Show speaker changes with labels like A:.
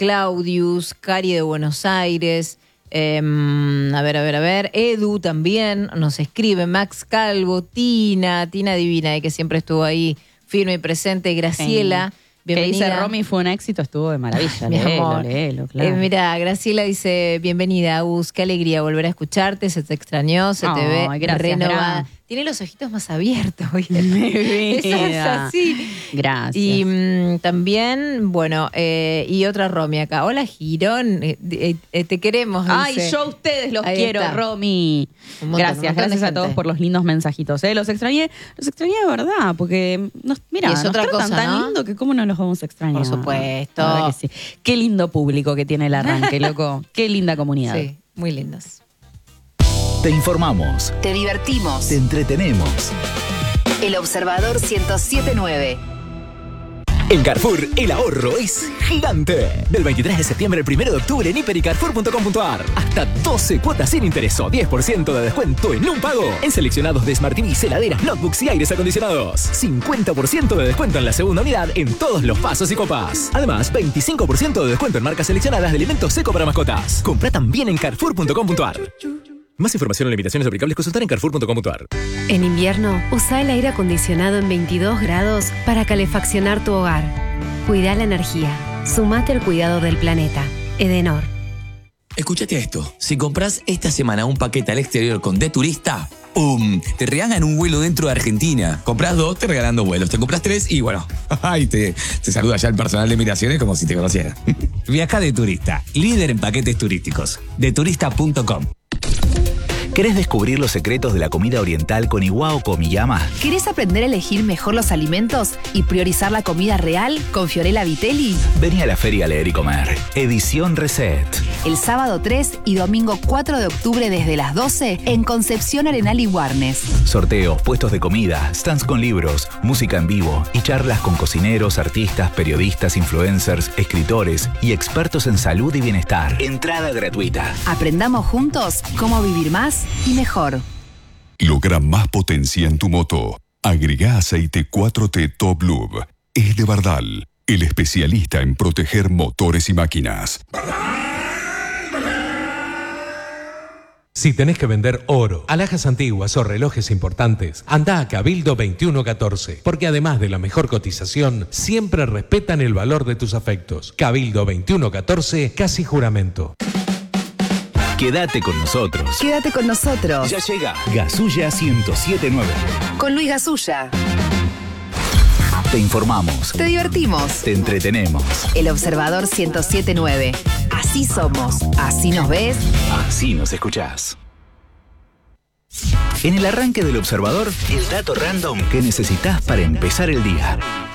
A: Claudius, Cari de Buenos Aires. A ver. Edu también nos escribe. Max Calvo, Tina Divina, que siempre estuvo ahí firme y presente. Graciela. Bienvenida.
B: Que dice Romy fue un éxito, estuvo de maravilla. Léelo, claro.
A: Mira, Graciela dice, bienvenida, Agus, qué alegría volver a escucharte, se te extrañó, se te ve renovada. Tiene los ojitos más abiertos. Eso es así.
B: Gracias.
A: Y también, bueno, y otra Romy acá. Hola, Girón, te queremos.
B: Ay,
A: dice.
B: yo a ustedes los
A: Ahí
B: quiero,
A: está.
B: Romy. Gracias a todos por los lindos mensajitos. Los extrañé de verdad, porque mira,
A: y es otra
B: nos tratan
A: cosa,
B: tan
A: ¿no?
B: lindo que cómo no los vamos a extrañar.
A: Por supuesto.
B: La verdad que sí. Qué lindo público que tiene el arranque, loco. Qué linda comunidad.
A: Sí, muy lindos.
C: Te informamos.
D: Te divertimos.
C: Te entretenemos.
D: El Observador 107.9.
C: En Carrefour, el ahorro es gigante. Del 23 de septiembre al 1 de octubre en hiper y carrefour.com.ar. Hasta 12 cuotas sin interés o 10% de descuento en un pago. En seleccionados de Smart TVs, heladeras, notebooks y aires acondicionados. 50% de descuento en la segunda unidad en todos los vasos y copas. Además, 25% de descuento en marcas seleccionadas de alimentos seco para mascotas. Compra también en carrefour.com.ar. Más información o limitaciones aplicables, consultar en carrefour.com.ar.
E: En invierno, usa el aire acondicionado en 22 grados para calefaccionar tu hogar. Cuida la energía. Sumate al cuidado del planeta. Edenor.
F: Escúchate esto. Si compras esta semana un paquete al exterior con De Turista, ¡pum! Te regalan un vuelo dentro de Argentina. Compras 2, te regalan 2 vuelos. Te compras 3 y bueno, ay, te saluda ya el personal de migraciones como si te conociera.
G: Viaja De Turista, líder en paquetes turísticos. Deturista.com.
C: ¿Querés descubrir los secretos de la comida oriental con Iwao Komiyama?
D: ¿Querés aprender a elegir mejor los alimentos y priorizar la comida real con Fiorella Vitelli?
C: Vení a la Feria Leer y Comer. Edición Reset.
D: El sábado 3 y domingo 4 de octubre desde las 12 en Concepción Arenal y Warnes.
C: Sorteos, puestos de comida, stands con libros, música en vivo y charlas con cocineros, artistas, periodistas, influencers, escritores y expertos en salud y bienestar. Entrada gratuita.
D: Aprendamos juntos cómo vivir más y mejor.
H: Logra más potencia en tu moto. Agrega aceite 4T Top Lube. Es de Bardal, el especialista en proteger motores y máquinas.
I: Si tenés que vender oro, alhajas antiguas o relojes importantes, anda a Cabildo 2114, porque además de la mejor cotización, siempre respetan el valor de tus afectos. Cabildo 2114, casi juramento.
C: Quédate con nosotros.
D: Quédate con nosotros.
C: Ya llega Gasulla 107.9.
D: Con Luis Gasulla.
C: Te informamos.
D: Te divertimos.
C: Te entretenemos.
D: El Observador 107.9. Así somos. Así nos ves.
C: Así nos escuchás. En el arranque del Observador, el dato random que necesitas para empezar el día.